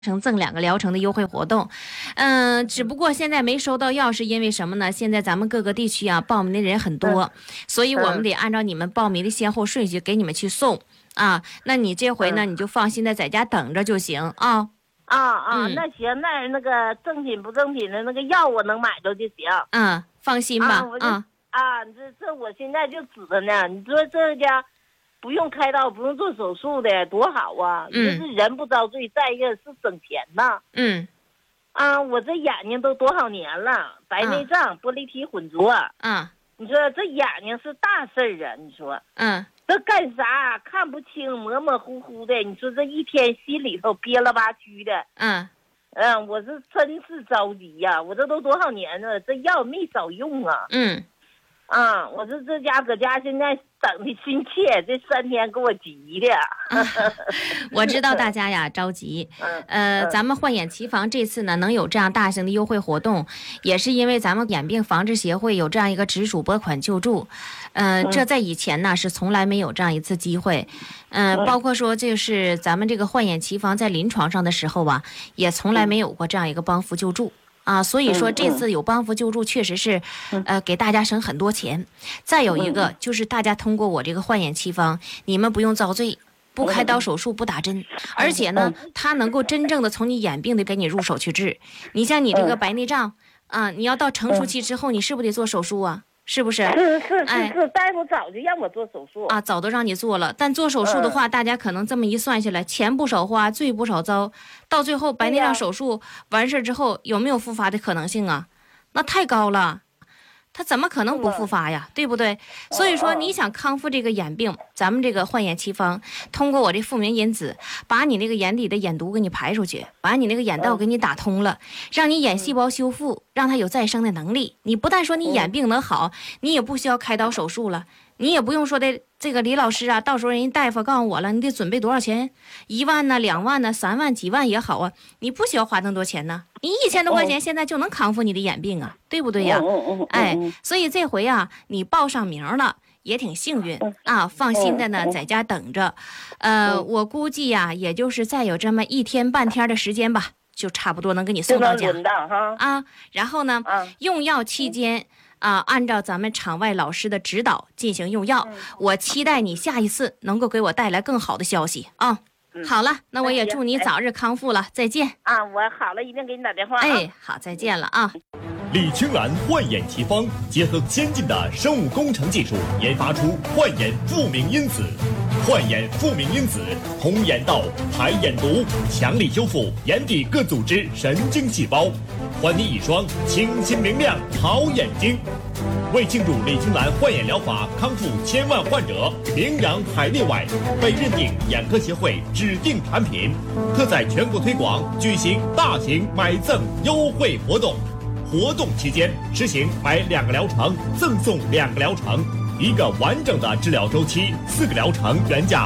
赠2个疗程的优惠活动，只不过现在没收到药，是因为什么呢？现在咱们各个地区啊，报名的人很多，所以我们得按照你们报名的先后顺序给你们去送啊。那你这回呢，你就放心的在家等着就行啊。 那行，那个正品不正品的那个药我能买着就行。 放心吧。 这我现在就指着呢。你说这家不用开刀，不用做手术的，多好啊！这是人不遭罪，再一个是省钱呐。我这眼睛都多少年了，白内障、玻璃体混浊。你说这眼睛是大事儿啊！你说，这干啥看不清，模模糊糊的。你说这一天心里头憋了吧屈的。我是真是着急呀！我这都多少年了，这药没少用啊。我这家搁家现在等的心切，这3天给我急的。 我知道大家呀着急。咱们焕眼奇房这次呢能有这样大型的优惠活动，也是因为咱们眼病防治协会有这样一个直属拨款救助。这在以前呢是从来没有这样一次机会。包括说这是咱们这个焕眼奇房在临床上的时候啊，也从来没有过这样一个帮扶救助。所以说这次有帮扶救助确实是给大家省很多钱。再有一个就是大家通过我这个焕眼奇方，你们不用遭罪，不开刀手术，不打针，而且呢它能够真正的从你眼病的给你入手去治。你像你这个白内障你要到成熟期之后，你是不是得做手术啊？是不是？ 是，大夫早就让我做手术早都让你做了。但做手术的话，大家可能这么一算下来，钱不少花，罪不少遭，到最后白内障手术完事之后，有没有复发的可能性啊？那太高了。他怎么可能不复发呀？对不对？所以说你想康复这个眼病，咱们这个焕眼奇方通过我这复明因子，把你那个眼底的眼毒给你排出去，把你那个眼道给你打通了，让你眼细胞修复，让它有再生的能力。你不但说你眼病能好，你也不需要开刀手术了，你也不用说的这个李老师到时候人家大夫告诉我了，你得准备多少钱？1万呢、2万呢、3万、几万也好啊，你不需要花那么多钱呢，你1000多块钱现在就能康复你的眼病啊，对不对呀？所以这回你报上名了，也挺幸运放心的呢，在家等着。我估计也就是再有这么1天半天的时间吧，就差不多能给你送到家然后呢，用药期间按照咱们场外老师的指导进行用药。我期待你下一次能够给我带来更好的消息好了，那我也祝你早日康复了，再见我好了一定给你打电话好，再见了李青兰焕眼奇方结合先进的生物工程技术，研发出焕眼复明因子。焕眼复明因子通眼道、排眼毒，强力修复眼底各组织神经细胞，还你一双清新明亮好眼睛。为庆祝李青兰焕眼疗法康复1000万患者，名扬海内外，被认定眼科协会指定产品，特在全国推广，举行大型买赠优惠活动。活动期间实行买2个疗程赠送2个疗程，1个完整的治疗周期，4个疗程原价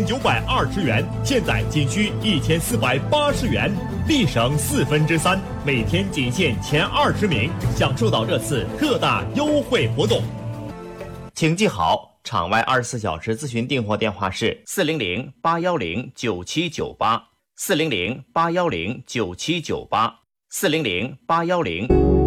5920元，现在仅需1480元，立省3/4，每天仅限前20名，享受到这次特大优惠活动。请记好，场外24小时咨询订货电话是400-810-9798，400-810-9798，400-810。